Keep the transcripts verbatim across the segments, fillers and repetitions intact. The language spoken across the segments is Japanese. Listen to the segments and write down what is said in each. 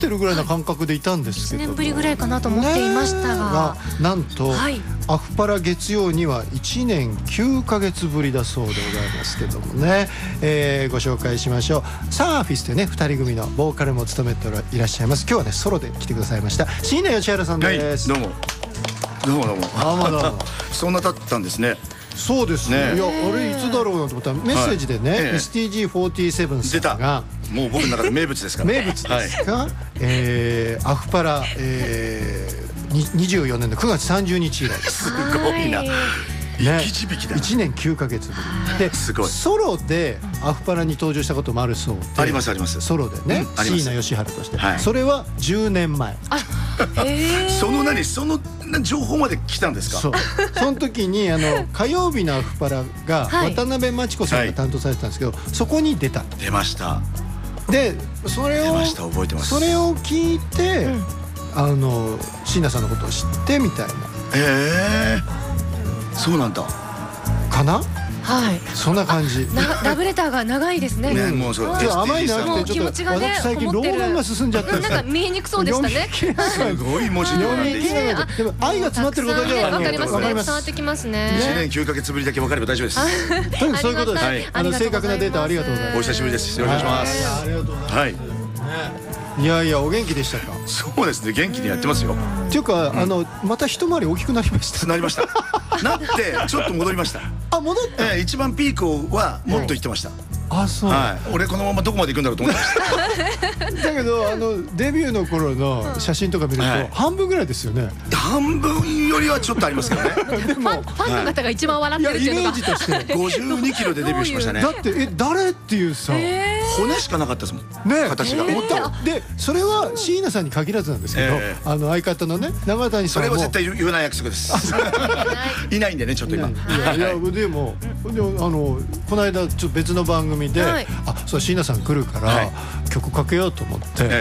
ってるぐらいな感覚でいたんですけど、 いちねんぶりぐらいかなと思っていましたが、 なんと、はい、アフパラ月曜にはいちねんきゅうかげつぶりだそうでございますけどもね、えー、ご紹介しましょう。サーフィスでねふたり組のボーカルも務めていらっしゃいます。今日はねソロで来てくださいました椎名義原さんです。 はい、どうもどうもどうもどうもどうもそんな経ったんですね。 そうですね。いやあれいつだろうなと思ったらメッセージでね、はい、エスティージーフォーティーセブン さんがもう僕の中で名物ですから名物ですか、はい、えー、アフパラ、えー、にじゅうよねんのくがつさんじゅうにち以来です。 すごいな、ね、生き字引だ。 いちねんきゅうかげつぶりで、すごいソロでアフパラに登場したこともあるそうで。 ありますあります。 ソロでね、 うん、 椎名義原として、 はい、 それはじゅうねんまえ。 あ、えー、 その何その情報まで来たんですか。 そうその時にあの火曜日のアフパラが渡辺真知子さんが担当されてたんですけど、はい、そこに出た。 出ました。 でそれを出ました、覚えてます。 それを聞いて、うん、あの椎名さんのことを知ってみたいな。 ええー、そうなんだかな。 はい、 そんな感じ。 ラブレターが長いですね。 ね、もうそう。 甘いなくてちょっと私最近老眼が進んじゃって、 なんか見えにくそうでしたね。 すごい文字読み切れない。でも愛が詰まってることじゃわかりますね。伝わってきますね。 いちねんきゅうかげつぶりだけ分かれば大丈夫です。 とにかくそういうことです。あの正確なデータありがとうございます。 お久しぶりです。よろしくお願いします。 ありがとうございます。 はい。 いやいやお元気でしたか。 そうですね、元気にやってますよ。 っていうかあのまた一回り大きくなりました。 なりました。なってちょっと戻りました。 あ、戻った。 ええ、一番ピークはもっと言ってました。 あ、そう。 はい。俺このままどこまで行くんだろうと思ってました。だけどあのデビューの頃の写真とか見ると半分ぐらいですよね。 半分よりはちょっとありますけどね。 でもファンの方が一番笑ってるっていうのが。 イメージとしてごじゅうにキロでデビューしましたね。 だってえ誰っていうさ。 骨しかなかったですもん。 ね、 形が。 でそれは椎名さんに限らずなんですけど、あの相方のね永谷さんも。 それは絶対言わない約束です。いないんでねちょっと今。 いやでもでもあのこの間ちょっと別の番組で、あ、そう椎名さん来るから曲かけようと思って、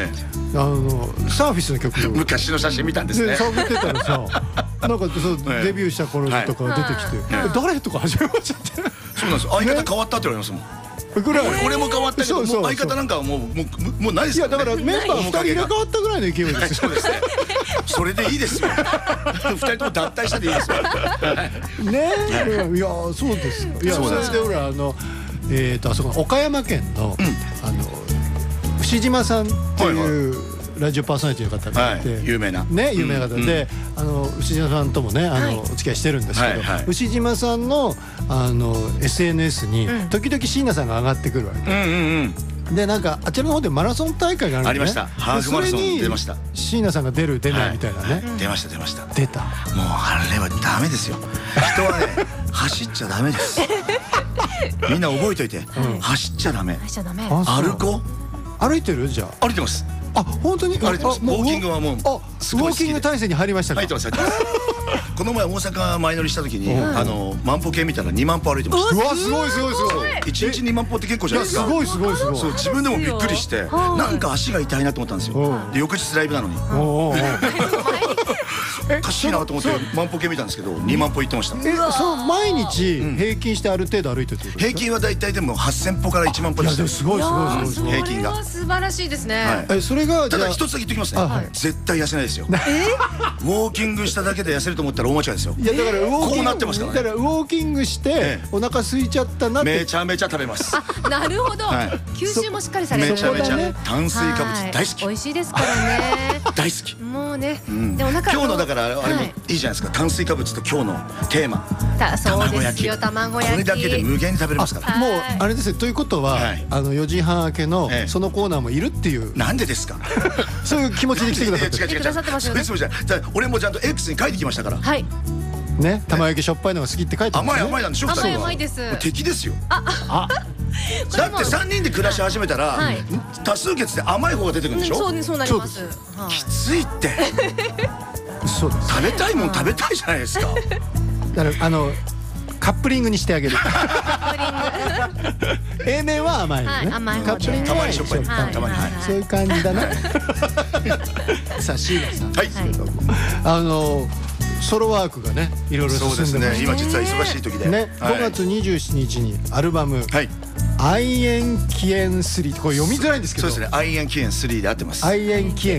あのサーフィスの曲を昔の写真見たんですね。 探ってたらさ、なんかそうデビューした頃とか出てきて、誰とか始めましちゃって。 そうなんです。相方変わったって言われますもん。俺も変わったけど相方なんかはもうもうもうないですよね。 いやだからメンバーふたりが変わったぐらいの勢いです。 そうですね。それでいいですよ。ふたりとも脱退したでいいですよ。 ねえ、いやそうですよ。いやそれでほらあのえっとあそこ岡山県のあの牛島さんっていうラジオパーソナリティの方がいて、 有名なね、有名な方で、あの牛島さんともねあのお付き合いしてるんですけど、牛島さんのあの エスエヌエス に時々椎名さんが上がってくるわけで、なんかあちらの方でマラソン大会があるんで、 ありました。ハーフマラソン出ました。 椎名さんが出る出ないみたいなね。 出ました出ました。 出た。もうあれはダメですよ。人はね走っちゃダメです。みんな覚えといて、走っちゃダメ。歩こう。歩いてるじゃあ。 歩いてます。 あ、本当に。 歩いてます。ウォーキングはもう。 あ、ウォーキング体制に入りましたか。 入ってます入ってます。この前大阪前乗りした時にあの万歩計見たらにまん歩歩いてました。 うわ、すごいすごいすごい。 いちにちにまん歩って結構じゃないですか。 すごいすごいすごい。 そう自分でもびっくりしてなんか足が痛いなと思ったんですよ。で翌日ライブなのに。おかしいなと思って万歩計見たんですけどにまん歩行ってました。 え、そう毎日平均してある程度歩いてるってことですか。 平均はだいたいでもはっせん歩からいちまん歩でした。 すごいすごいすごい。 平均が素晴らしいですね。 え、それがただ一つだけ言っておきますね。絶対痩せないですよ。ウォーキングしただけで痩せると思ったら大間違いですよ。 いやだからウォーキングこうなってますからね。 だからウォーキングしてお腹空いちゃったなって。 めちゃめちゃ食べます。 あ、なるほど。吸収もしっかりされる。 めちゃめちゃ炭水化物大好き。 美味しいですからね。 大好き。 もうね。でお腹今日のだからあれもいいじゃないですか。炭水化物と今日のテーマ。 そうですよ、卵焼き。 これだけで無限に食べれますから。 もうあれですよ。ということはあのよじはん明けのそのコーナーもいるっていう。 なんでですか。 そういう気持ちで来てくださって。 違う違う違う。そうじゃない。俺もちゃんと X に書いてきましたから。 はい。 ね、玉焼きしょっぱいのが好きって書いてますね。 甘い甘いなんでしょ。 甘い甘いです。 敵ですよ。 あ、 だってさんにんで暮らし始めたら多数決で甘い方が出てくるんでしょ。 そうそうなります。 きついって。 そうです。 食べたいもん食べたいじゃないですか。 だからあのカップリングにしてあげる。A 面は甘いのね。 甘いカップリングたまにしょっぱい。たまに。 そういう感じだな。さあ椎名さん。 はい。 あのソロワークがねいろいろ進んでます。 今実は忙しい時で。 ね、ごがつにじゅうしちにちにアルバム愛煙起煙スリーこれ読みづらいんですけど、 そうですね。愛煙起煙スリーで合ってます。 愛煙起煙